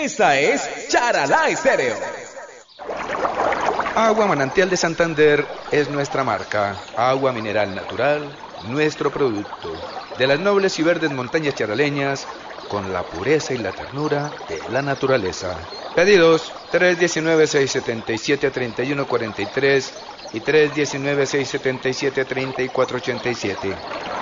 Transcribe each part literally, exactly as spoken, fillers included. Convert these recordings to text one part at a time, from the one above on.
Esta es Charalá Estéreo. Agua Manantial de Santander es nuestra marca. Agua mineral natural, nuestro producto. De las nobles y verdes montañas charaleñas, con la pureza y la ternura de la naturaleza. Pedidos tres uno nueve, seis siete siete, tres uno cuatro tres y tres uno nueve, seis siete siete, tres cuatro ocho siete.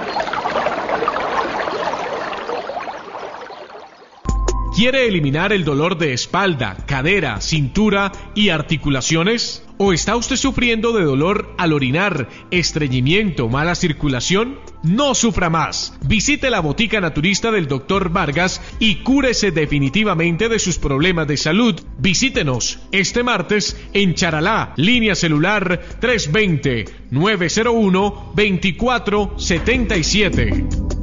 ¿Quiere eliminar el dolor de espalda, cadera, cintura y articulaciones? ¿O está usted sufriendo de dolor al orinar, estreñimiento, mala circulación? No sufra más. Visite la botica naturista del doctor Vargas y cúrese definitivamente de sus problemas de salud. Visítenos este martes en Charalá, línea celular tres dos cero, nueve cero uno, dos cuatro siete siete.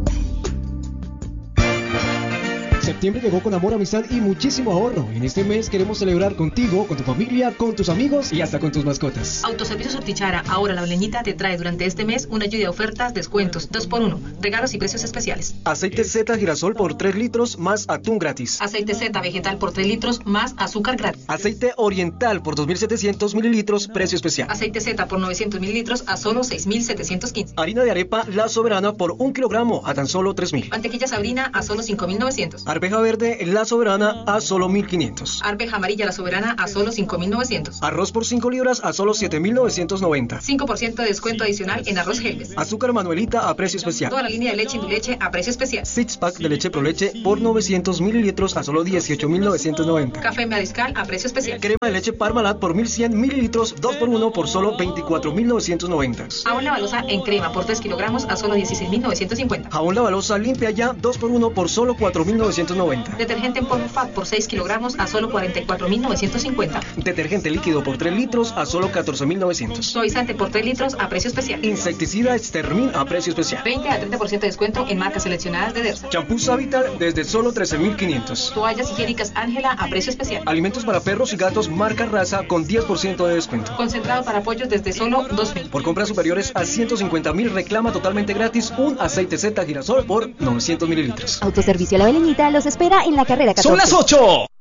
Septiembre llegó con amor, amistad y muchísimo ahorro. En este mes queremos celebrar contigo, con tu familia, con tus amigos y hasta con tus mascotas. Autoservicios Hortichara, ahora la Oleñita te trae durante este mes una lluvia de ofertas, descuentos, dos por uno, regalos y precios especiales. Aceite Z girasol por tres litros más atún gratis. Aceite Z vegetal por tres litros más azúcar gratis. Aceite oriental por dos mil setecientos mililitros, precio especial. Aceite Z por novecientos mililitros a solo seis mil setecientos quince. Harina de arepa La Soberana por un kilogramo a tan solo tres mil. Mantequilla Sabrina a solo cinco mil novecientos. Arveja verde La Soberana a solo mil quinientos. Arveja amarilla La Soberana a solo cinco mil novecientos. Arroz por cinco libras a solo siete mil novecientos noventa. cinco por ciento de descuento adicional en arroz Helves. Azúcar Manuelita a precio especial. Toda la línea de leche Induleche a precio especial. Six pack de leche Proleche por novecientos mililitros a solo dieciocho mil novecientos noventa. Café Mariscal a precio especial. Crema de leche Parmalat por mil cien mililitros dos por uno por solo veinticuatro mil novecientos noventa. Jabón Lavalosa en crema por tres kilogramos a solo dieciséis mil novecientos cincuenta. Jabón Lavalosa Limpia Ya dos por uno por solo cuatro mil novecientos noventa. Detergente en polvo F A B por seis kilogramos a solo cuarenta y cuatro mil novecientos cincuenta. Detergente líquido por tres litros a solo catorce mil novecientos. Suavizante por tres litros a precio especial. Insecticida Extermin a precio especial. veinte a treinta por ciento de descuento en marcas seleccionadas de Dersa. Champú Savital desde solo trece mil quinientos. Toallas higiénicas Ángela a precio especial. Alimentos para perros y gatos marca Raza con diez por ciento de descuento. Concentrado para pollos desde solo dos mil. Por compras superiores a ciento cincuenta mil reclama totalmente gratis un aceite Z girasol por novecientos mililitros. Autoservicio La Beleñita los espera en la carrera catorce. Son las ocho.